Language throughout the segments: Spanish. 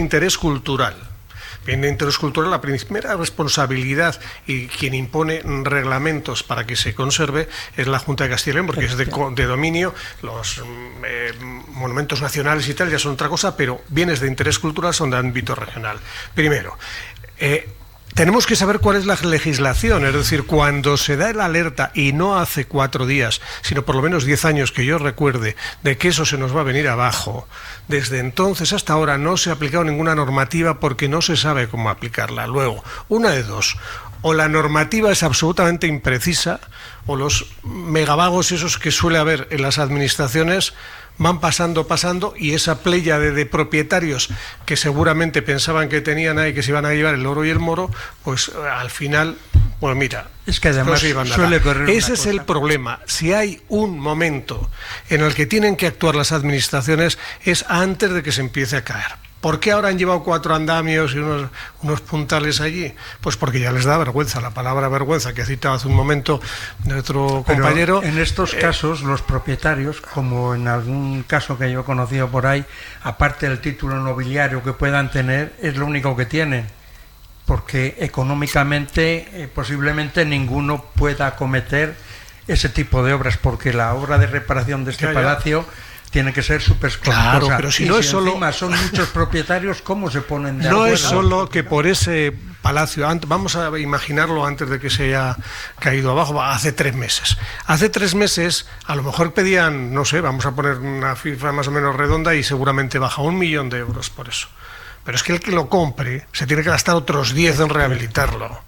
interés cultural. Bien de interés cultural, la primera responsabilidad y quien impone reglamentos para que se conserve es la Junta de Castilla y León, porque es de dominio. Los monumentos nacionales y tal ya son otra cosa, pero bienes de interés cultural son de ámbito regional. Primero, tenemos que saber cuál es la legislación, es decir, cuando se da el alerta, y no hace 4 días, sino por lo menos 10 años que yo recuerde, de que eso se nos va a venir abajo, desde entonces hasta ahora no se ha aplicado ninguna normativa porque no se sabe cómo aplicarla. Luego, una de dos, o la normativa es absolutamente imprecisa, o los megavagos esos que suele haber en las administraciones van pasando, y esa pléyade de propietarios que seguramente pensaban que tenían ahí, que se iban a llevar el oro y el moro, pues al final, pues mira, es que además no suele correr. Ese es el problema. Si hay un momento en el que tienen que actuar las administraciones, es antes de que se empiece a caer. ¿Por qué ahora han llevado 4 andamios y unos puntales allí? Pues porque ya les da vergüenza. La palabra vergüenza que ha citado hace un momento nuestro compañero. Pero en estos casos, los propietarios, como en algún caso que yo he conocido por ahí, aparte del título nobiliario que puedan tener, es lo único que tienen. Porque económicamente posiblemente ninguno pueda acometer ese tipo de obras, porque la obra de reparación de este palacio tiene que ser súper costosa. Claro, pero si no es solo... encima son muchos propietarios, ¿cómo se ponen de acuerdo? No es solo que por ese palacio, vamos a imaginarlo antes de que se haya caído abajo, hace 3 meses. Hace 3 meses a lo mejor pedían, no sé, vamos a poner una cifra más o menos redonda y seguramente baja 1 millón de euros por eso. Pero es que el que lo compre se tiene que gastar otros 10 en rehabilitarlo.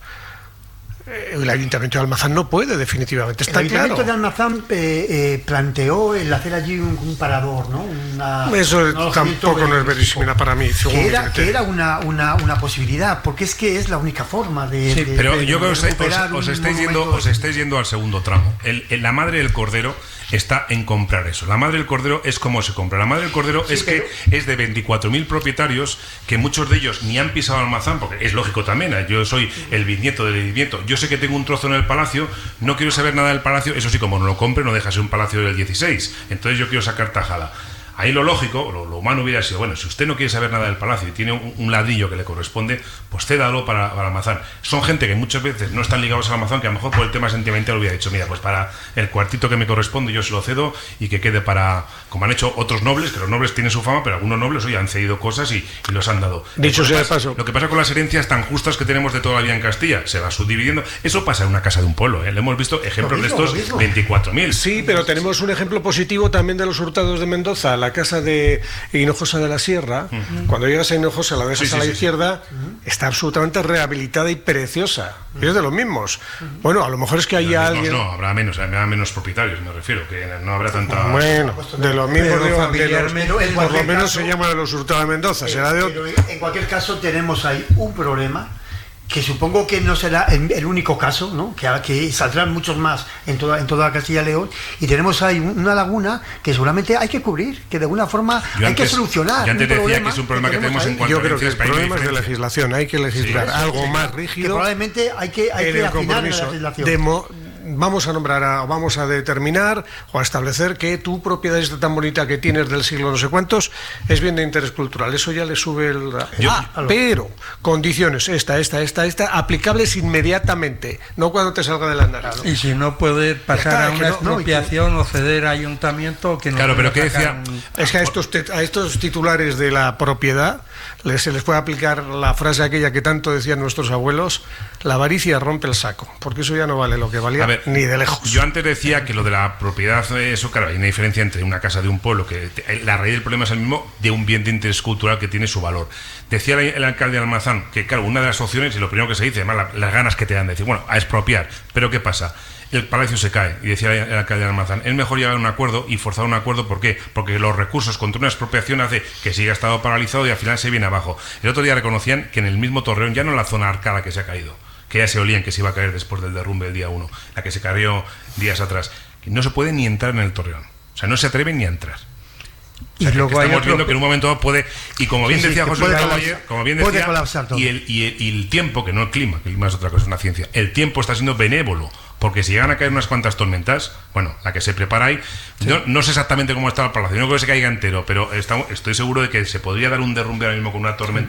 El Ayuntamiento de Almazán no puede, definitivamente, está claro. El Ayuntamiento de Almazán planteó el hacer allí un parador, ¿no? Eso tampoco no es verosímil para mí. Que era una posibilidad, porque es que es la única forma de... Sí, pero yo creo que os estáis yendo al segundo tramo. La madre del cordero está en comprar eso. La madre del cordero es como se compra. La madre del cordero es de 24.000 propietarios, que muchos de ellos ni han pisado Almazán, porque es lógico también. Yo soy el bisnieto del bisnieto. Yo sé que tengo un trozo en el palacio, no quiero saber nada del palacio. Eso sí, como no lo compre, no deja ser un palacio del 16. Entonces yo quiero sacar tajada. Ahí lo lógico, lo humano hubiera sido, bueno, si usted no quiere saber nada del palacio y tiene un ladrillo que le corresponde, pues cédalo para Almazán. Son gente que muchas veces no están ligados al Almazán, que a lo mejor por el tema sentimental hubiera dicho, mira, pues para el cuartito que me corresponde yo se lo cedo y que quede para, como han hecho otros nobles, que los nobles tienen su fama, pero algunos nobles hoy han cedido cosas y los han dado. Dicho sea de paso. Lo que pasa con las herencias tan justas que tenemos de toda la vida en Castilla, se va subdividiendo. Eso pasa en una casa de un pueblo, ¿eh? Le hemos visto ejemplos de estos 24.000. Sí, pero tenemos un ejemplo positivo también de los Hurtados de Mendoza, la casa de Hinojosa de la Sierra. Cuando llegas a Hinojosa, la ves a la izquierda, está absolutamente rehabilitada y preciosa. Es de los mismos. Bueno, a lo mejor es que haya alguien... No, habrá menos propietarios, me refiero, que no habrá tanta... Bueno, de los mismos, por lo menos se llama de los Hurtados de Mendoza. Será de... Pero en cualquier caso tenemos ahí un problema que supongo que no será el único caso, ¿no? Que saldrán muchos más en toda Castilla y León, y tenemos ahí una laguna que seguramente hay que cubrir, que de alguna forma hay que solucionar. Yo antes decía que es un problema que tenemos en cuanto a... Yo creo que el problema es de legislación, hay que legislar algo más rígido. Que probablemente hay que afinar la legislación. Vamos a determinar o a establecer que tu propiedad esta tan bonita que tienes del siglo no sé cuántos es bien de interés cultural. Eso ya le sube el... pero condiciones, esta, aplicables inmediatamente, no cuando te salga de la nariz. Y si no puede pasar a una expropiación o ceder a ayuntamiento que no... Claro, pero ¿qué decía? Es que a estos titulares de la propiedad se les puede aplicar la frase aquella que tanto decían nuestros abuelos: la avaricia rompe el saco, porque eso ya no vale lo que valía. Ni de lejos. Yo antes decía que lo de la propiedad, eso, claro, hay una diferencia entre una casa de un pueblo, que la raíz del problema es el mismo, de un bien de interés cultural que tiene su valor. Decía el alcalde de Almazán que, claro, una de las opciones, y lo primero que se dice, además las ganas que te dan de decir, bueno, a expropiar, pero ¿qué pasa? El palacio se cae, y decía el alcalde de Almazán, es mejor llegar a un acuerdo y forzar un acuerdo. ¿Por qué? Porque los recursos contra una expropiación hace que siga estado paralizado y al final se viene abajo. El otro día reconocían que en el mismo Torreón, ya no en la zona arcada que se ha caído, que ya se olían que se iba a caer después del derrumbe del día 1, la que se cayó días atrás, que no se puede ni entrar en el Torreón. O sea, no se atreven ni a entrar. O sea, y luego estamos viendo que en un momento dado puede, y como bien decía José Caballero, como bien decía, y el tiempo, que no el clima es otra cosa, es una ciencia, el tiempo está siendo benévolo, porque si llegan a caer unas cuantas tormentas, bueno, la que se prepara ahí, no sé exactamente cómo está el palacio, no creo que se caiga entero, pero estoy seguro de que se podría dar un derrumbe ahora mismo con una tormenta